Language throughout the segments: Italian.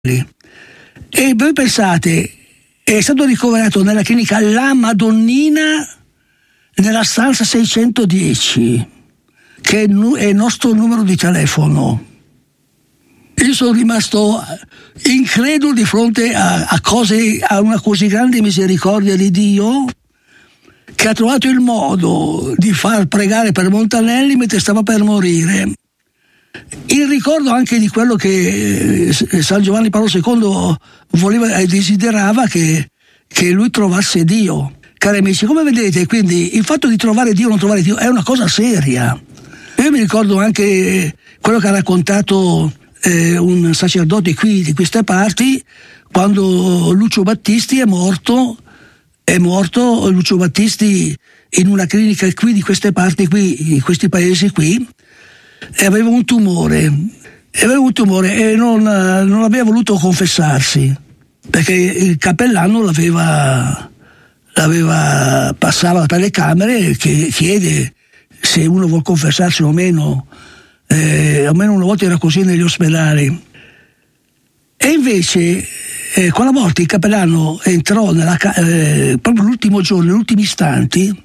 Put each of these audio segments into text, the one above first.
E voi pensate, è stato ricoverato nella clinica La Madonnina nella stanza 610, che è il nostro numero di telefono. Io sono rimasto incredulo di fronte a una così grande misericordia di Dio, che ha trovato il modo di far pregare per Montanelli mentre stava per morire. Il ricordo anche di quello che San Giovanni Paolo II voleva e desiderava, che lui trovasse Dio. Cari amici, come vedete, quindi il fatto di trovare Dio o non trovare Dio è una cosa seria. Io mi ricordo anche quello che ha raccontato un sacerdote qui di queste parti, quando Lucio Battisti è morto Lucio Battisti in una clinica qui di queste parti qui, in questi paesi qui, e aveva un tumore e non aveva voluto confessarsi, perché il cappellano passava per le camere che chiede se uno vuol confessarsi o meno. Almeno una volta era così negli ospedali. E invece quella volta il cappellano entrò proprio l'ultimo giorno, negli ultimi istanti,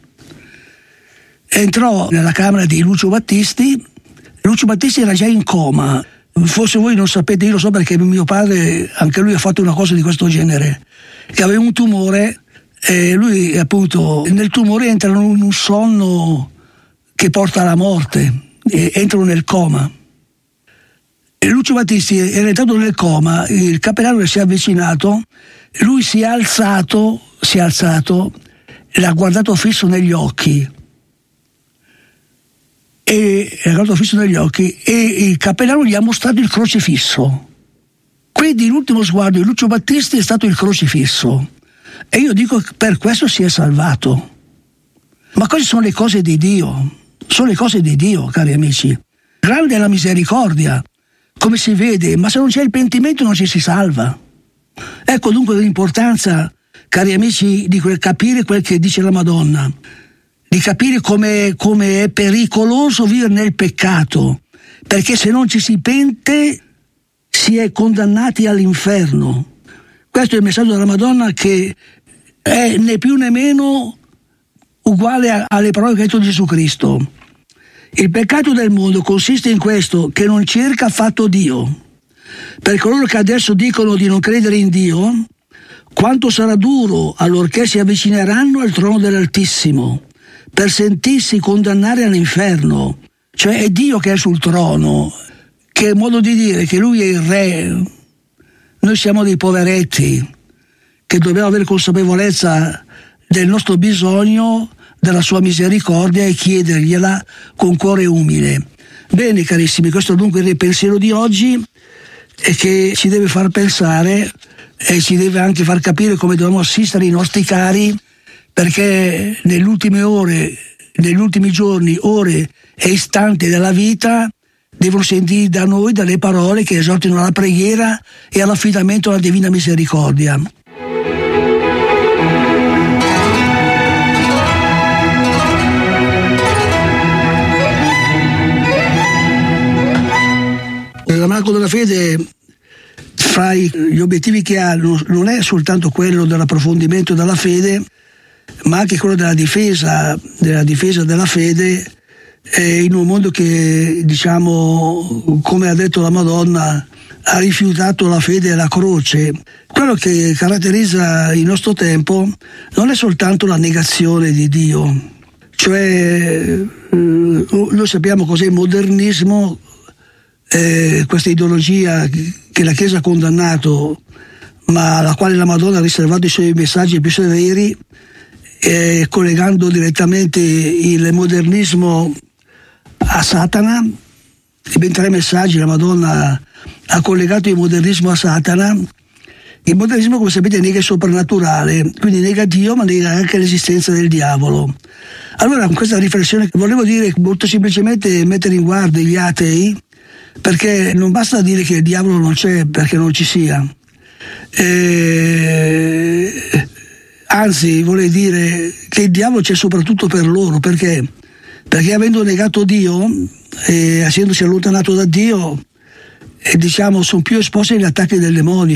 entrò nella camera di Lucio Battisti. Lucio Battisti era già in coma. Forse voi non sapete, io lo so perché mio padre, anche lui ha fatto una cosa di questo genere, che aveva un tumore e lui appunto nel tumore entra in un sonno che porta alla morte, entrano nel coma. E Lucio Battisti era entrato nel coma, il cappellano si è avvicinato, lui si è alzato, l'ha guardato fisso negli occhi e il cappellano gli ha mostrato il crocifisso. Quindi l'ultimo sguardo di Lucio Battisti è stato il crocifisso, e io dico che per questo si è salvato. Ma queste sono le cose di Dio. Sono le cose di Dio, cari amici. Grande è la misericordia, come si vede, ma se non c'è il pentimento non ci si salva. Ecco dunque l'importanza, cari amici, di capire quel che dice la Madonna, di capire come è pericoloso vivere nel peccato, perché se non ci si pente si è condannati all'inferno. Questo è il messaggio della Madonna, che è né più né meno uguale alle parole che ha detto Gesù Cristo. Il peccato del mondo consiste in questo, che non cerca affatto Dio. Per coloro che adesso dicono di non credere in Dio, quanto sarà duro allorché si avvicineranno al trono dell'Altissimo, per sentirsi condannare all'inferno. Cioè è Dio che è sul trono, che è modo di dire che Lui è il Re. Noi siamo dei poveretti, che dobbiamo avere consapevolezza del nostro bisogno, della sua misericordia, e chiedergliela con cuore umile. Bene carissimi, questo dunque è il pensiero di oggi, e che ci deve far pensare e ci deve anche far capire come dobbiamo assistere i nostri cari, perché nelle ultime ore, negli ultimi giorni, ore e istanti della vita devono sentire da noi delle parole che esortino alla preghiera e all'affidamento alla divina misericordia. L'almanacco della fede, fra gli obiettivi che ha, non è soltanto quello dell'approfondimento della fede, ma anche quello della difesa della fede, in un mondo che, diciamo, come ha detto la Madonna, ha rifiutato la fede e la croce. Quello che caratterizza il nostro tempo non è soltanto la negazione di Dio, cioè noi sappiamo cos'è il modernismo, questa ideologia che la Chiesa ha condannato, ma alla quale la Madonna ha riservato i suoi messaggi più severi, collegando direttamente il modernismo a Satana. I ben 3 messaggi la Madonna ha collegato il modernismo a Satana. Il modernismo, come sapete, nega il soprannaturale, quindi nega Dio, ma nega anche l'esistenza del diavolo. Allora, con questa riflessione volevo dire molto semplicemente, mettere in guardia gli atei, perché non basta dire che il diavolo non c'è perché non ci sia. Anzi, vorrei dire che il diavolo c'è soprattutto per loro. Perché avendo negato Dio e essendosi allontanato da Dio, diciamo sono più esposti agli attacchi del demonio.